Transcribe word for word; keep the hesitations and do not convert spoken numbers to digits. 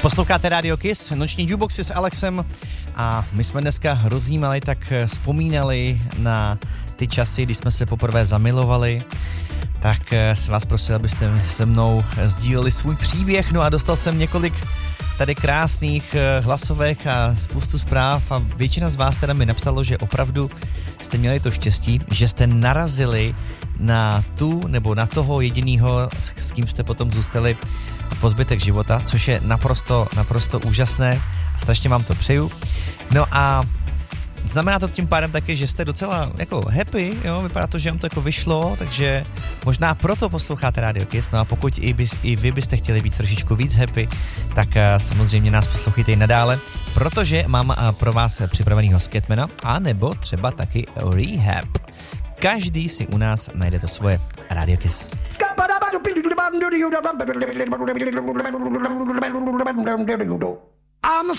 Posloucháte Radio Kiss, noční jukeboxy s Alexem a my jsme dneska rozjímali, tak vzpomínali na ty časy, kdy jsme se poprvé zamilovali, tak se vás prosil, abyste se mnou sdíleli svůj příběh, no a dostal jsem několik tady krásných hlasovek a spoustu zpráv a většina z vás teda mi napsalo, že opravdu jste měli to štěstí, že jste narazili na tu nebo na toho jedinýho, s kým jste potom zůstali po zbytek života, což je naprosto, naprosto úžasné a strašně vám to přeju. No a znamená to tím pádem taky, že jste docela jako happy, jo, vypadá to, že vám to jako vyšlo, takže možná proto posloucháte Radio Kiss, no a pokud i, bys, i vy byste chtěli být trošičku víc happy, tak uh, samozřejmě nás poslouchejte i nadále, protože mám uh, pro vás připravenýho Skatmana, a nebo třeba taky Rehab. Každý si u nás najde to svoje Radio Kiss. I'm